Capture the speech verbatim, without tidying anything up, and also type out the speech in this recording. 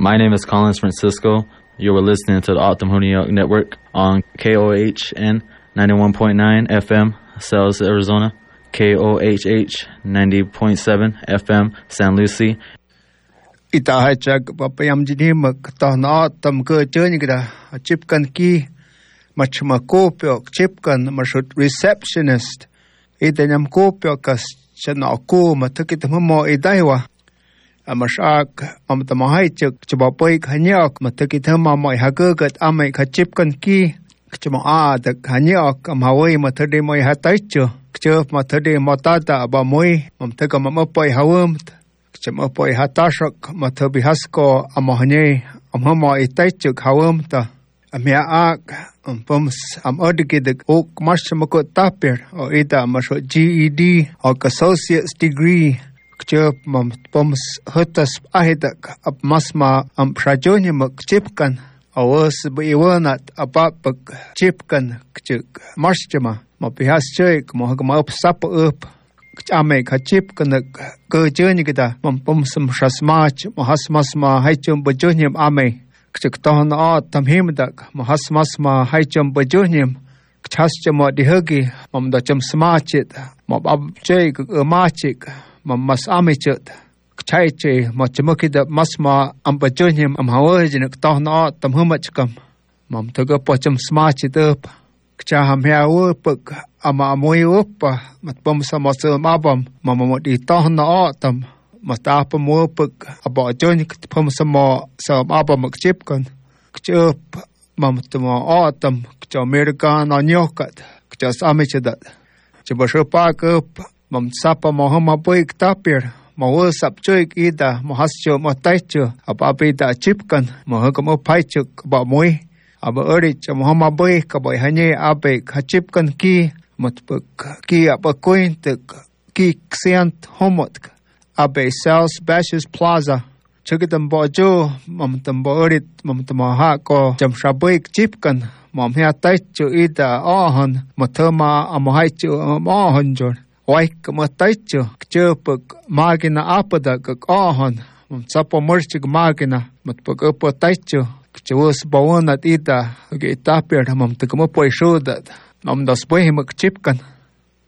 My name is Collins Francisco. You were listening to the Optum Huniok Network on K O H N ninety-one point nine F M, Sales, Arizona, K O H H ninety point seven F M, San Lucie. Ita hai chak papayam jini mak ta na tam ke cheni kada chip kan ki mach ma ko pyok chip kan mashut receptionist ita nyam ko pyok kas chana ko matakit mo idaiwa amashak am ta mahai chak chba poi khanyak matakit ma mo hagagat amai kha chip kan ki chma a ta khanyak am hawai matade mo hataicho chop matade motata ba moi am ta kam ma poi hawam chama poi hatashak mathabi hasko amohne amhama itaichuk hawam ta amya ak ampums am odgid ok mashmako taper o ita masho G E D or associate's degree chop mam pums hutas ahidak ap masma am prajonya mak chipkan awas biwanat apapak chipkan chuk marshama mapihas chek mohagma up sap up Ame kachip kana kerjanya kita mampum semsasmach mahasmasma haicum bejonyam ame kecektahan a tamhim dak mahasmasma haicum bejonyam kechascama dihagi mamdacam smachit mabab chay machik mamas amichet kechaiche machamukida masma ambejonyam amhawajin ktahan a tamhumachkam mamtaga pacham smachit up Kchaham hea puk ama amoy upa matpum sa masam abam mamamot itoh na autumn matapa mo puk aba join pum sa mo sa abam makchipkan kchup mamtamo autumn kcha American na nyokat kcha samichadat chibasho pak up mam sapa mohama puik tapir mawo sapchoik ida mohascho motaicho ababida chipkan mohakamo paichuk ba moy aba urich mohama boy kaboy hanye abe kachipkan ki matpuk ki aba kointek ki xiant homot abe South Bashes Plaza chukitam bojo mamtam borit mamtam ha ko jamshaboy chipkan mam hia taichu ida ahon matama amhaichu ahon jor waik mataichu chupuk magina apada ka ahon mam sapo merchig magina matpuk upo taichu Chawus bawan at ita, okay, tapir, mam tagamo po isyudat, mam das boy himak chipkan.